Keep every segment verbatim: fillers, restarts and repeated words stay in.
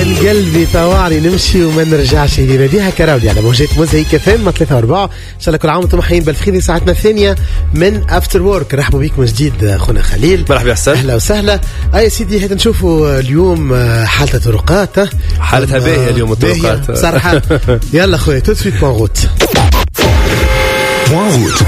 قلبي طوعني نمشي وما نرجعش لينا بيها كراودي على موجات موزايك فم ثلاثة وأربعة. إن شاء الله كل عام وانتم حيين بالخير. ساعتنا الثانية من أفتر وورك. رحبوا بيك من جديد أخونا خليل. مرحبا يا حسن. أهلا وسهلا. أي سيدي هيدا نشوفوا اليوم حالة طرقات. حالتها باهية اليوم الطرقات صراحة. يلا خويا تو سويت بون غوت. بون غوت.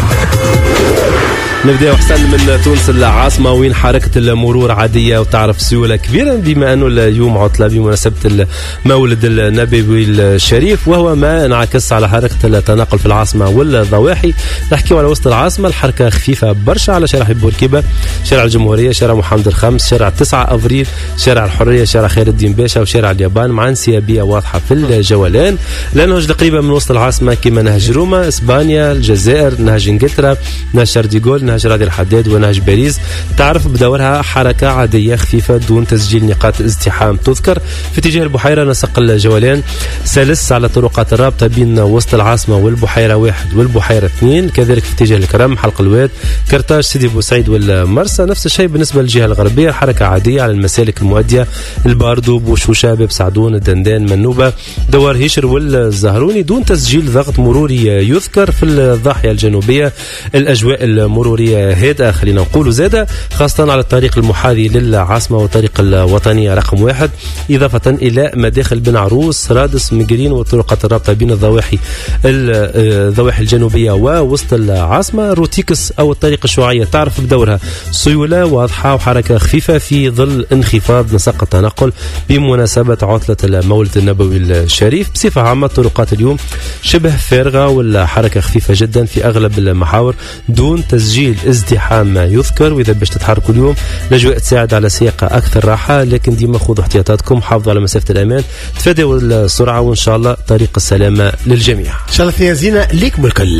نبدأ حسن من تونس العاصمة وين حركة المرور عادية وتعرف سيولة كبيرة بما أنه اليوم عطلة بمناسبة مولد النبوي الشريف وهو ما انعكس على حركة التنقل في العاصمة والضواحي. نحكي على وسط العاصمة الحركة خفيفة برشا على شارع بوركيبة، شارع الجمهورية، شارع محمد الخامس، شارع تسعة أفريل، شارع الحرية، شارع خير الدين باشا وشارع اليابان مع انسيابية واضحة في الجولان. لأنه قريبة من وسط العاصمة كما نهج روما، إسبانيا، الجزائر، نهج إنجلترا، نهج شارديغول، نهج رادي الحداد ونهج باريس تعرف بدورها حركة عادية خفيفة دون تسجيل نقاط ازدحام تذكر. في اتجاه البحيرة نسق الجولان سلس على طرقات الرابطة بين وسط العاصمة والبحيرة واحد والبحيرة اثنين، كذلك في اتجاه الكرم، حلق الواد، كرتاج، سيدي بوسعيد والمرسى. نفس الشيء بالنسبة للجهة الغربية، حركة عادية على المسالك المؤدية الباردو، بوشوشة، باب سعدون، الدندان، منوبة، دوار هيشر والزهروني دون تسجيل ضغط مروري يذكر. في الضاحية الجنوبية الأجواء المرورية هيدا خلينا نقول زادة خاصة على الطريق المحاذي للعاصمة والطريق الوطنية رقم واحد، إضافة إلى مداخل بن عروس، رادس، مقرين والطرقات الرابطة بين الضواحي الضواحي الجنوبية ووسط العاصمة. روتيكس أو الطريق الشيوعية تعرف بدورها سيولة واضحة وحركة خفيفة في ظل انخفاض نسق التنقل بمناسبة عطلة المولد النبوي الشريف. بصفة عامة طرقات اليوم شبه فارغة والحركة خفيفة جدا في أغلب المحاور دون تسجيل ازدحام يذكر. واذا باش تتحركوا اليوم الاجواء تساعد على سياقه اكثر راحه، لكن ديما خذوا احتياطاتكم، حافظوا على مسافه الامان، تفادوا السرعه، وان شاء الله طريق السلامه للجميع. ان شاء الله فيها زينه ليكم الكل.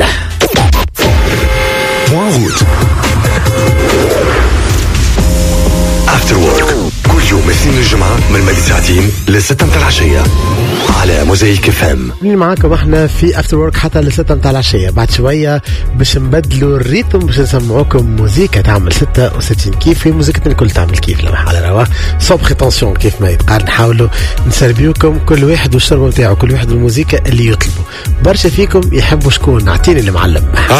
افتر وورك كل يوم اثنين الجمعة من مدة ساعتين لستة متاع العشية على موزايك فم. معاكم احنا في افتر وورك حتى لستة متاع العشية. بعد شوية باش نبدلوا الريتم، باش نسمعوكم موزيكا تعمل ستة وستين كيف، في موزيكتنا الكل تعمل كيف لما حالة روا صوب خيطانسيون كيف ما يتقال. نحاولوا نسربيوكم كل واحد والشرب نتاعو، كل واحد والموزيكا اللي يطلبوا. برشا فيكم يحبوا شكون، اعطيني اللي معلم.